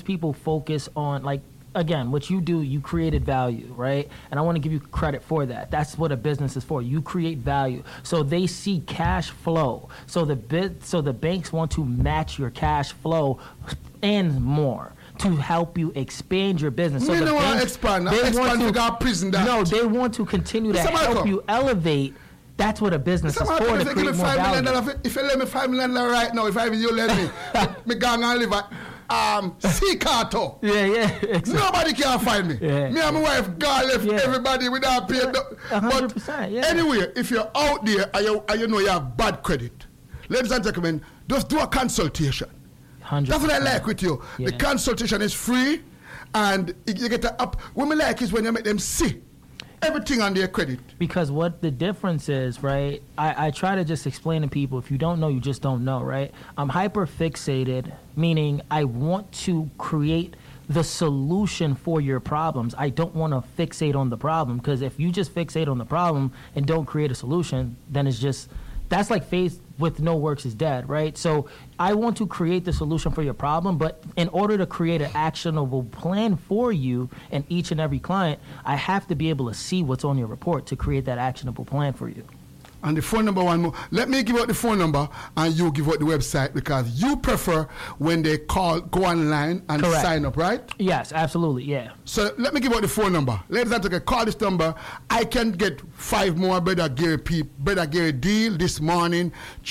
most people focus on, like, again, what you do, you created value, right? And I want to give you credit for that. That's what a business is for. You create value. So they see cash flow. So the banks want to match your cash flow and more to help you expand your business. So they don't want to expand. No, they want to continue to help you elevate. That's what a business is for, to create more value. If you let me $5 million right now, if you let me, me gang and live at Seacato. Yeah, exactly. Nobody can find me. Yeah. Me and my wife gone left everybody without paying. 100%, yeah. Anyway, if you're out there and you know you have bad credit, ladies and gentlemen, just do a consultation. 100%. That's what I like with you. Yeah. The consultation is free, and you get the up. What I like is when you make them see everything on their credit. Because what the difference is, right? I try to just explain to people, if you don't know, you just don't know, right? I'm hyper fixated, meaning I want to create the solution for your problems. I don't want to fixate on the problem, because if you just fixate on the problem and don't create a solution, then it's just, that's like faith with no works is dead, right? So I want to create the solution for your problem, but in order to create an actionable plan for you and each and every client, I have to be able to see what's on your report to create that actionable plan for you. And the phone number, one more. Let me give out the phone number and you give out the website, because you prefer when they go online and Correct. sign up, right? Yes, absolutely, yeah. So let me give out the phone number. Ladies and gentlemen, call this number. I can get 5 more Brother Gary deal this morning.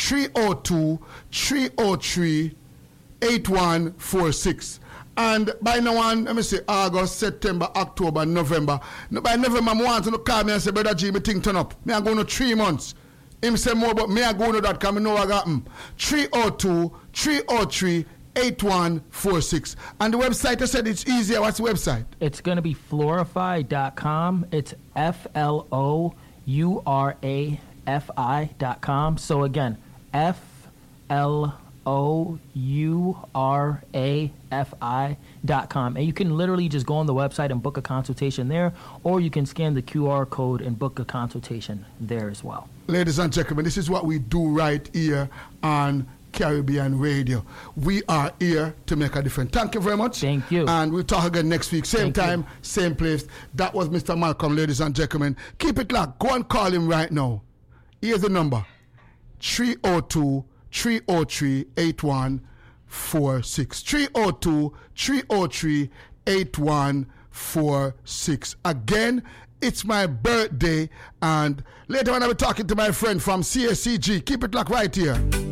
302-303-8146. And by now on, let me say August, September, October, November. By November, I want to call me and say, Brother G, me thing turn up. Me I go to 3 months. Him say more, but me I go to that because I know I got him. 302-303-8146. And the website, I said it's easier. What's the website? It's going to be Flourify.com. It's FLOURAFI.com. So again, FLOURAFI.com. And you can literally just go on the website and book a consultation there, or you can scan the QR code and book a consultation there as well. Ladies and gentlemen, this is what we do right here on Caribbean Radio. We are here to make a difference. Thank you very much. Thank you. And we'll talk again next week. Same time, same place. That was Mr. Malcolm, ladies and gentlemen. Keep it locked. Go and call him right now. Here's the number. 302-303-8146. 302-303-8146. Again, it's my birthday, and later on I'll be talking to my friend from CSCG. Keep it locked right here.